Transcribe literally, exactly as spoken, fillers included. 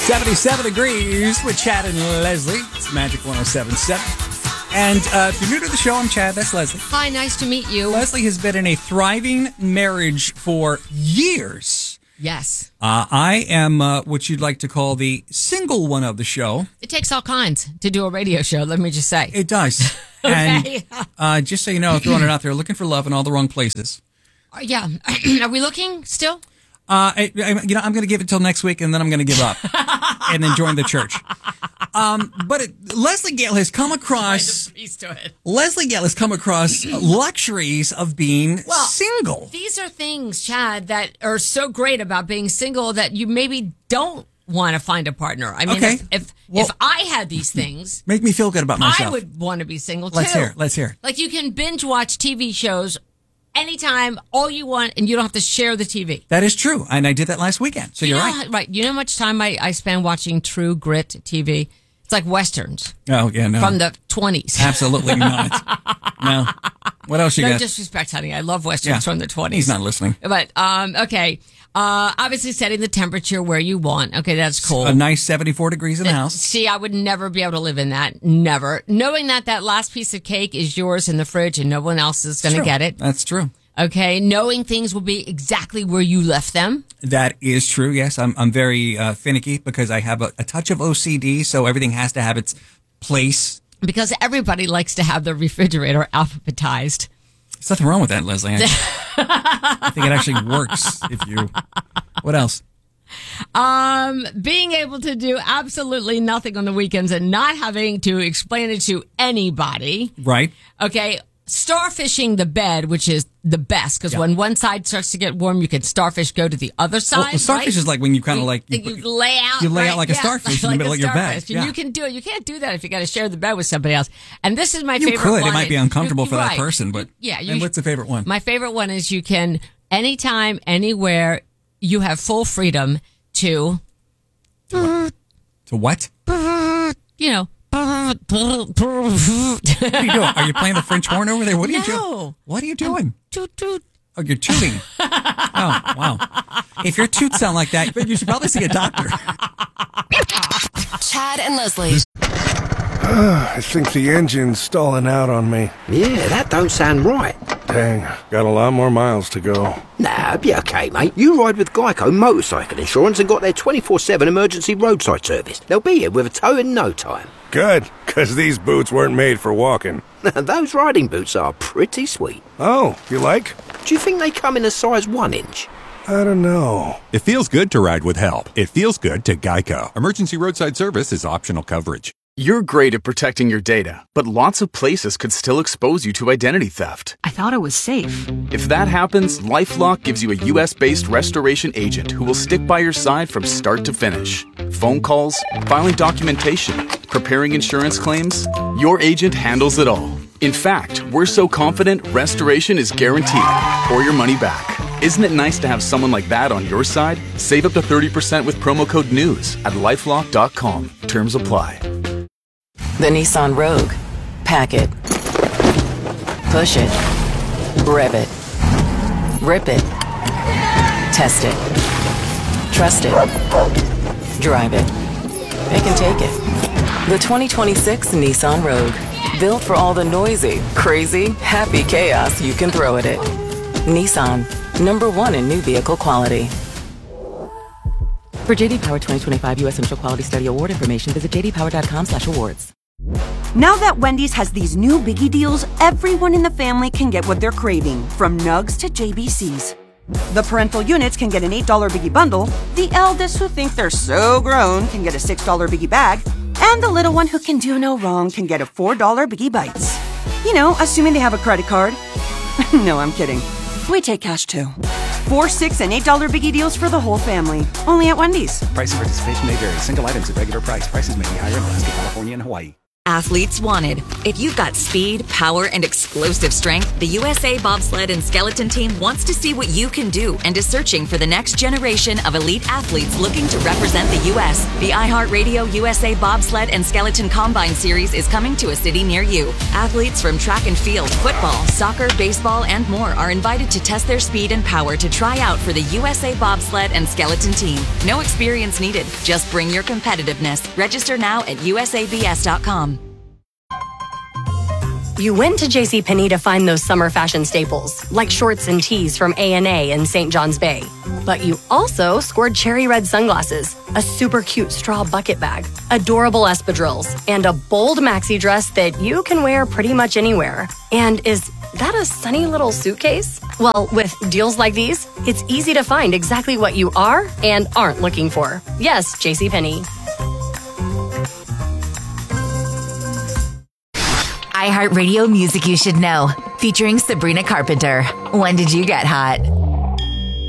seventy-seven degrees with Chad and Leslie. It's Magic one oh seven point seven. And uh, if you're new to the show, I'm Chad. That's Leslie. Hi, nice to meet you. Leslie has been in a thriving marriage for years. Yes. Uh, I am uh, what you'd like to call the single one of the show. It takes all kinds to do a radio show, let me just say. It does. Okay. And uh, just so you know, throwing it out there, looking for love in all the wrong places. Uh, yeah. Are we looking still? Uh, I, I, you know, I'm going to give it till next week, and then I'm going to give up and then join the church. Um, but it, Leslie Gale has come across Leslie Gale has come across luxuries of being well, single. These are things, Chad, that are so great about being single that you maybe don't want to find a partner. I mean, okay. if if, well, if I had these things, make me feel good about myself. I would want to be single too. Let's hear. Let's hear. Like you can binge watch T V shows anytime, all you want, and you don't have to share the T V. That is true, and I did that last weekend. So you you're know, right. Right. You know how much time I, I spend watching True Grit T V? It's like Westerns. Oh, yeah, no. From the twenties. Absolutely not. No. What else you no got? No disrespect, honey. I love Westerns yeah. from the twenties. He's not listening. But, um, okay. Uh, obviously setting the temperature where you want. Okay, that's cool. A nice seventy-four degrees in the house. See, I would never be able to live in that. Never. Knowing that that last piece of cake is yours in the fridge and no one else is going to get it. That's true. Okay, knowing things will be exactly where you left them. That is true, yes. I'm I'm very uh, finicky because I have a, a touch of O C D, so everything has to have its place. Because everybody likes to have their refrigerator alphabetized. There's nothing wrong with that, Leslie. I think it actually works if you... What else? Um, being able to do absolutely nothing on the weekends and not having to explain it to anybody. Right. Okay. Starfishing the bed, which is the best, because yeah. when one side starts to get warm, you can starfish go to the other side. Well, starfish right? is like when you kind of like you, you lay out. You lay right? out like yeah. a starfish in like the middle of your bed. And yeah. you can do it. You can't do that if you got to share the bed with somebody else. And this is my you favorite could. one. It might be uncomfortable you, for right. that person, but yeah. You, and what's the favorite one? My favorite one is you can anytime, anywhere. You have full freedom to. To what? You know. What are you doing? Are you playing the French horn over there? What are no. you doing? What are you doing? Toot toot. Oh, you're tooting. Oh, wow. If your toots sound like that, you should probably see a doctor. Chad and Leslie. I think the engine's stalling out on me. Yeah, that don't sound right. Dang, got a lot more miles to go. Nah, be okay, mate. You ride with Geico Motorcycle Insurance and got their twenty-four seven emergency roadside service. They'll be here with a tow in no time. Good, because these boots weren't made for walking. Those riding boots are pretty sweet. Oh, you like? Do you think they come in a size one inch? I don't know. It feels good to ride with help. It feels good to Geico. Emergency roadside service is optional coverage. You're great at protecting your data, but lots of places could still expose you to identity theft. I thought it was safe. If that happens, LifeLock gives you a U S-based restoration agent who will stick by your side from start to finish. Phone calls, filing documentation, preparing insurance claims, your agent handles it all. In fact, we're so confident restoration is guaranteed or your money back. Isn't it nice to have someone like that on your side? Save up to thirty percent with promo code NEWS at lifelock dot com. Terms apply. The Nissan Rogue. Pack it. Push it. Rev it. Rip it. Test it. Trust it. Drive it. It can take it. The twenty twenty-six Nissan Rogue. Built for all the noisy, crazy, happy chaos you can throw at it. Nissan. Number one in new vehicle quality. For J D Power twenty twenty-five U S Initial Quality Study Award information, visit j d power dot com slash awards. Now that Wendy's has these new biggie deals, everyone in the family can get what they're craving, from nugs to J B Cs. The parental units can get an eight dollar biggie bundle, the eldest who think they're so grown can get a six dollar biggie bag, and the little one who can do no wrong can get a four dollar biggie bites. You know, assuming they have a credit card. No, I'm kidding. We take cash too. Four, six, and eight dollar biggie deals for the whole family. Only at Wendy's. Price and participation may vary. Single items at regular price. Prices may be higher in Alaska, California, and Hawaii. Athletes wanted. If you've got speed, power, and explosive strength, the U S A Bobsled and Skeleton Team wants to see what you can do and is searching for the next generation of elite athletes looking to represent the U S The iHeartRadio U S A Bobsled and Skeleton Combine Series is coming to a city near you. Athletes from track and field, football, soccer, baseball, and more are invited to test their speed and power to try out for the U S A Bobsled and Skeleton Team. No experience needed. Just bring your competitiveness. Register now at U S A B S dot com. You went to JCPenney to find those summer fashion staples, like shorts and tees from A and A in Saint John's Bay. But you also scored cherry red sunglasses, a super cute straw bucket bag, adorable espadrilles, and a bold maxi dress that you can wear pretty much anywhere. And is that a sunny little suitcase? Well, with deals like these, it's easy to find exactly what you are and aren't looking for. Yes, JCPenney. iHeartRadio Music You Should Know, featuring Sabrina Carpenter. When did you get hot?